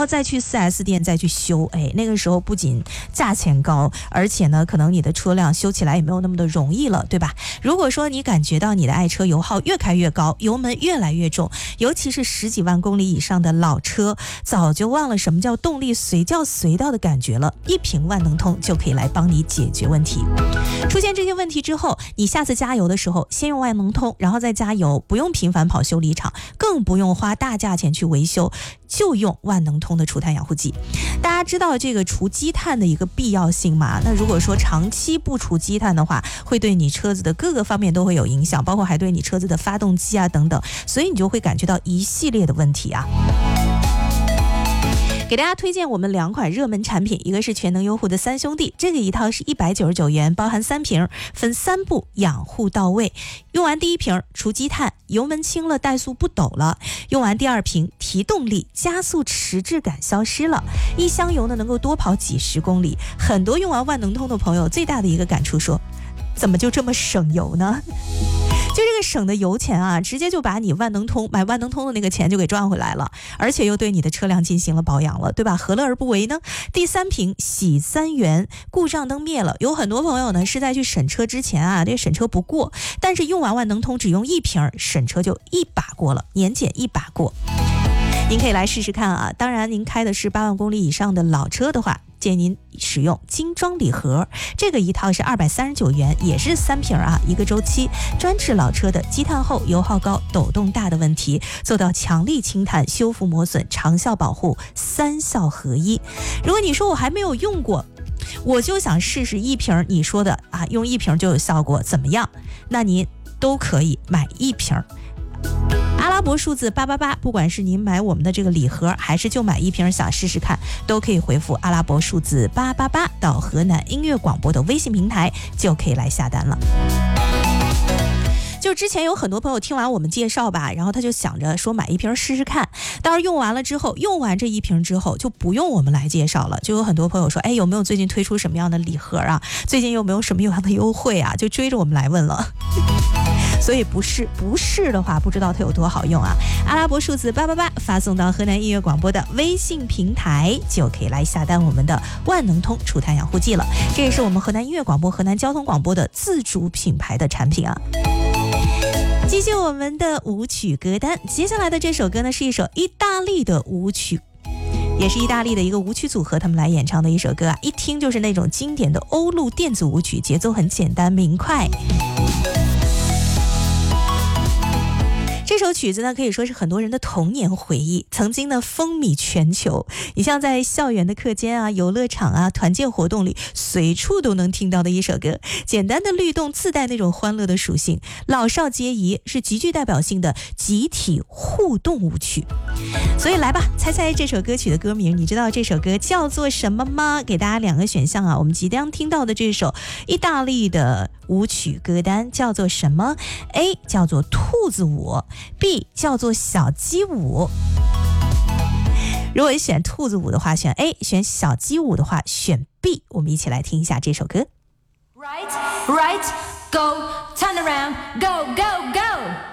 后再去 4S 店再去修，那个时候不仅价钱高，而且呢可能你的车辆修起来也没有那么的容易了，对吧？如果说你感觉到你的爱车油耗越开越高，油门越来越重，尤其是10几万公里以上的老车，早就忘了什么叫动力随叫随到的感觉了，一瓶万能通就可以来帮你解决问题。出现这些问题之后，你下次加油的时候先用万能通，然后再加油，不用频繁跑修理厂，更不用花大价钱去维修，就用万能通的除碳养护剂。大家知道这个除积碳的一个必要性吗？那如果说长期不除积碳的话，会对你车子的各个方面都会有影响，包括还对你车子的发动机啊等等，所以你就会感觉到一系列的问题啊。给大家推荐我们2款热门产品，一个是全能优护的3兄弟，这个一套是199元，包含3瓶，分3步养护到位。用完第1瓶除积碳，油门轻了，怠速不抖了；用完第2瓶提动力，加速迟滞感消失了。一箱油呢能够多跑几十公里。很多用完万能通的朋友最大的一个感触说，怎么就这么省油呢？就这个省的油钱啊，直接就把你万能通买万能通的那个钱就给赚回来了，而且又对你的车辆进行了保养了，对吧？何乐而不为呢？第3瓶洗3元，故障灯灭了。有很多朋友呢是在去审车之前啊，这审车不过，但是用完万能通只用1瓶，审车就1把过了，年检1把过。您可以来试试看啊！当然，您开的是8万公里以上的老车的话，建议您使用精装礼盒，这个一套是239元，也是3瓶啊，1个周期，专治老车的积碳厚、油耗高、抖动大的问题，做到强力清碳、修复磨损、长效保护，3效合一。如果你说我还没有用过，我就想试试1瓶，你说的啊，用1瓶就有效果，怎么样？那您都可以买1瓶。阿拉伯数字888，不管是您买我们的这个礼盒，还是就买1瓶想试试看，都可以回复阿拉伯数字888到河南音乐广播的微信平台，就可以来下单了。就之前有很多朋友听完我们介绍吧，然后他就想着说买1瓶试试看，当然用完了之后，用完这1瓶之后就不用我们来介绍了。就有很多朋友说，有没有最近推出什么样的礼盒啊？最近有没有什么样的优惠啊？就追着我们来问了。所以不是的话，不知道它有多好用啊！阿拉伯数字888发送到河南音乐广播的微信平台，就可以来下单我们的万能通除碳养护剂了。这也是我们河南音乐广播、河南交通广播的自主品牌的产品啊。继续我们的舞曲歌单，接下来的这首歌呢是一首意大利的舞曲，也是意大利的一个舞曲组合他们来演唱的一首歌啊，一听就是那种经典的欧陆电子舞曲，节奏很简单明快。这首曲子呢，可以说是很多人的童年回忆，曾经呢风靡全球。你像在校园的课间啊、游乐场啊、团建活动里，随处都能听到的一首歌。简单的律动自带那种欢乐的属性，老少皆宜，是极具代表性的集体互动舞曲。所以来吧，猜猜这首歌曲的歌名，你知道这首歌叫做什么吗？给大家2个选项啊，我们即将听到的这首意大利的舞曲歌单叫做什么？ A 叫做兔子舞， B 叫做小鸡舞。如果选兔子舞的话选 A， 选小鸡舞的话选 B。 我们一起来听一下这首歌。 Right, right, go, turn around, go, go, go.